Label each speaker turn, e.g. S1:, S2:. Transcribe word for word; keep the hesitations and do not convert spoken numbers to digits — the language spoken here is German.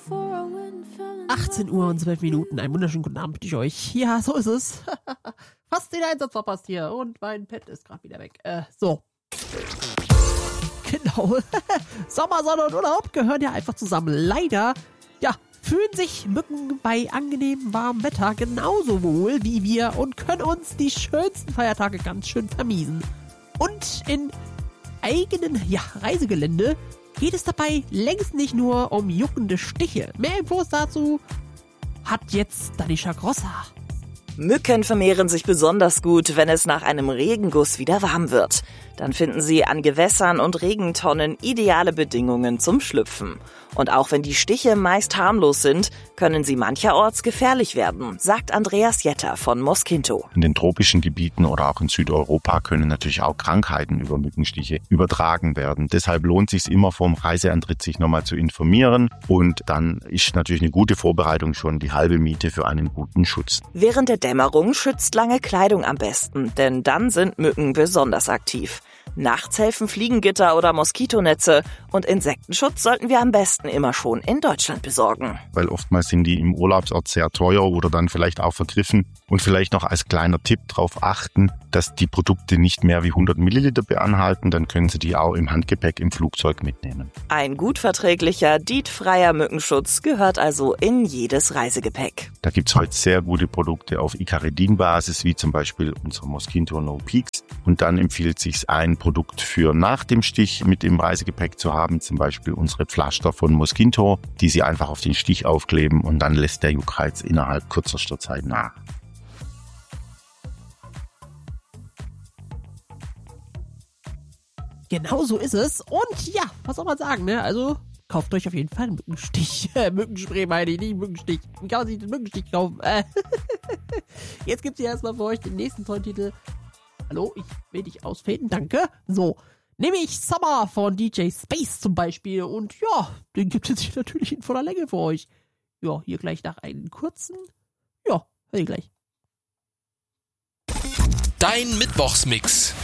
S1: achtzehn Uhr und zwölf Minuten. Einen wunderschönen guten Abend ich euch. Ja, so ist es. Fast den Einsatz verpasst hier. Und mein Pad ist gerade wieder weg. Äh, so. Genau. Sommer, Sonne und Urlaub gehören ja einfach zusammen. Leider, ja, fühlen sich Mücken bei angenehmem warmem Wetter genauso wohl wie wir und können uns die schönsten Feiertage ganz schön vermiesen. Und in eigenen, ja, Reisegelände geht es dabei längst nicht nur um juckende Stiche. Mehr Infos dazu hat jetzt Danisha Grosser.
S2: Mücken vermehren sich besonders gut, wenn es nach einem Regenguss wieder warm wird. Dann finden sie an Gewässern und Regentonnen ideale Bedingungen zum Schlüpfen. Und auch wenn die Stiche meist harmlos sind, können sie mancherorts gefährlich werden, sagt Andreas Jetter von Mosquito.
S3: In den tropischen Gebieten oder auch in Südeuropa können natürlich auch Krankheiten über Mückenstiche übertragen werden. Deshalb lohnt es sich immer vor dem Reiseantritt, sich nochmal zu informieren. Und dann ist natürlich eine gute Vorbereitung schon die halbe Miete für einen guten Schutz.
S2: Während der Dämmerung schützt lange Kleidung am besten, denn dann sind Mücken besonders aktiv. Nachts helfen Fliegengitter oder Moskitonetze und Insektenschutz sollten wir am besten immer schon in Deutschland besorgen.
S3: Weil oftmals sind die im Urlaubsort sehr teuer oder dann vielleicht auch vergriffen. Und vielleicht noch als kleiner Tipp darauf achten, dass die Produkte nicht mehr wie hundert Milliliter beinhalten, dann können Sie die auch im Handgepäck im Flugzeug mitnehmen.
S2: Ein gut verträglicher, dietfreier Mückenschutz gehört also in jedes Reisegepäck.
S3: Da gibt's heute sehr gute Produkte auf Icaridin-Basis, wie zum Beispiel unser Mosquito No Peaks. Und dann empfiehlt sich ein Produkt für nach dem Stich mit im Reisegepäck zu haben, zum Beispiel unsere Pflaster von Mosquito, die Sie einfach auf den Stich aufkleben und dann lässt der Juckreiz innerhalb kürzester Zeit nach.
S1: Genau so ist es. Und ja, was soll man sagen, ne? Also, kauft euch auf jeden Fall einen Mückenstich. Äh, Mückenspray meine ich, nicht Mückenstich. Wie kann man sich den Mückenstich kaufen? Äh, Jetzt gibt's hier erstmal für euch den nächsten tollen Titel. Hallo, ich will dich ausfaden, danke. So, nehme ich Summer von D J Space zum Beispiel. Und ja, den gibt es jetzt natürlich in voller Länge für euch. Ja, hier gleich nach einem kurzen. Ja, hör ich gleich.
S4: Dein Mittwochsmix.